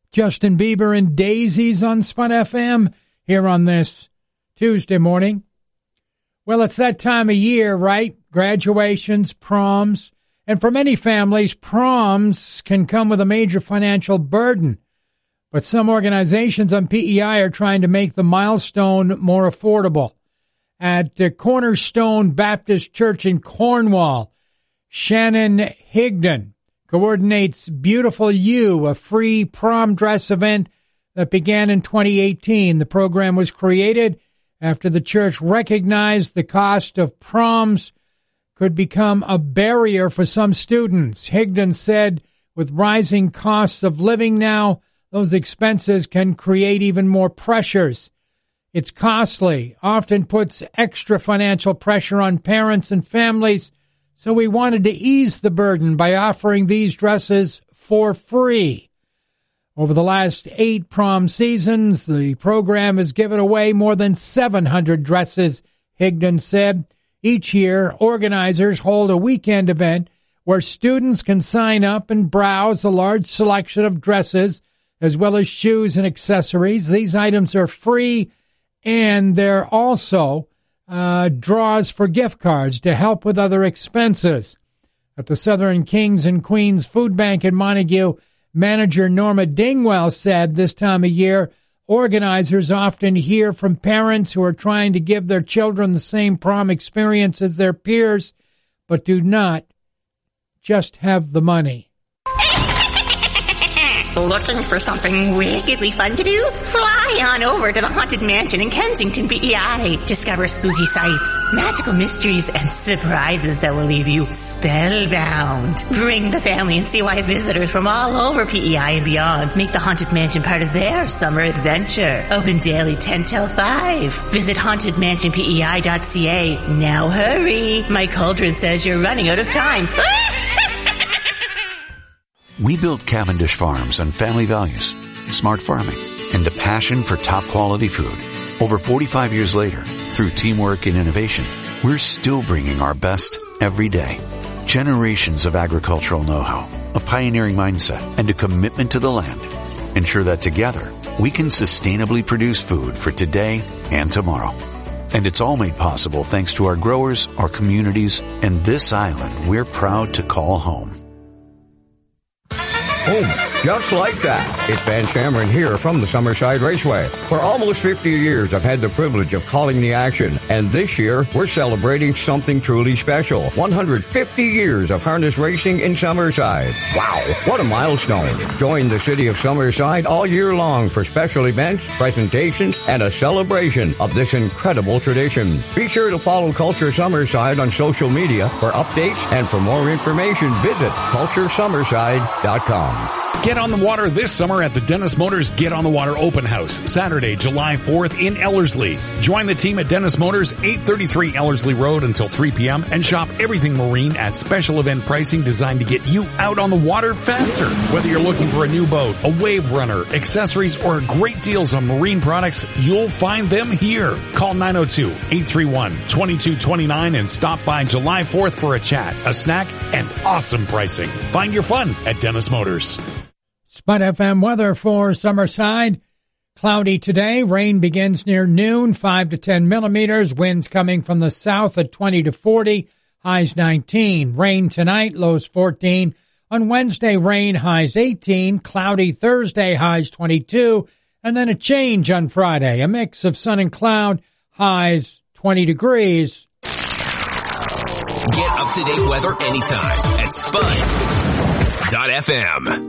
Justin Bieber and Daisies on Spud FM here on this Tuesday morning. Well, it's that time of year, right? Graduations, proms. And for many families, proms can come with a major financial burden. But some organizations on PEI are trying to make the milestone more affordable. At Cornerstone Baptist Church in Cornwall, Shannon Higdon coordinates Beautiful You, a free prom dress event that began in 2018. The program was created after the church recognized the cost of proms could become a barrier for some students. Higdon said, with rising costs of living now, those expenses can create even more pressures. It's costly, often puts extra financial pressure on parents and families, so we wanted to ease the burden by offering these dresses for free. Over the last 8 prom seasons, the program has given away more than 700 dresses, Higdon said. Each year, organizers hold a weekend event where students can sign up and browse a large selection of dresses, as well as shoes and accessories. These items are free, and they're also draws for gift cards to help with other expenses. At the Southern Kings and Queens Food Bank in Montague, manager Norma Dingwell said this time of year, organizers often hear from parents who are trying to give their children the same prom experience as their peers, but do not just have the money. Looking for something wickedly fun to do? Fly on over to the Haunted Mansion in Kensington, PEI. Discover spooky sights, magical mysteries, and surprises that will leave you spellbound. Bring the family and see why visitors from all over PEI and beyond make the Haunted Mansion part of their summer adventure. Open daily 10 till 5. Visit hauntedmansionpei.ca. Now hurry. Mike Holdren says you're running out of time. We built Cavendish Farms on family values, smart farming, and a passion for top quality food. Over 45 years later, through teamwork and innovation, we're still bringing our best every day. Generations of agricultural know-how, a pioneering mindset, and a commitment to the land ensure that together we can sustainably produce food for today and tomorrow. And it's all made possible thanks to our growers, our communities, and this island we're proud to call home. Boom. Just like that. It's Van Cameron here from the Summerside Raceway. For almost 50 years, I've had the privilege of calling the action. And this year, we're celebrating something truly special. 150 years of harness racing in Summerside. Wow, what a milestone. Join the city of Summerside all year long for special events, presentations, and a celebration of this incredible tradition. Be sure to follow Culture Summerside on social media for updates, and for more information, visit culturesummerside.com. Get on the water this summer at the Dennis Motors Get on the Water Open House, Saturday, July 4th in Ellerslie. Join the team at Dennis Motors, 833 Ellerslie Road until 3 p.m. and shop everything marine at special event pricing designed to get you out on the water faster. Whether you're looking for a new boat, a wave runner, accessories, or great deals on marine products, you'll find them here. Call 902-831-2229 and stop by July 4th for a chat, a snack, and awesome pricing. Find your fun at Dennis Motors. Spud FM weather for Summerside. Cloudy today. Rain begins near noon, 5 to 10 millimeters. Winds coming from the south at 20 to 40. Highs 19. Rain tonight, lows 14. On Wednesday, rain, highs 18. Cloudy Thursday, highs 22. And then a change on Friday. A mix of sun and cloud, highs 20 degrees. Get up-to-date weather anytime at Spud.fm.